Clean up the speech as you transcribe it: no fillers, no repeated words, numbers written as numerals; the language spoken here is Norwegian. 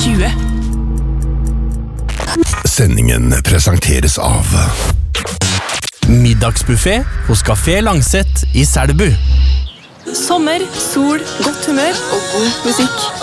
20. Sendingen presenteres av Middagsbuffet hos Café Langset i Selbu. Sommer, sol, godt humør og god musikk.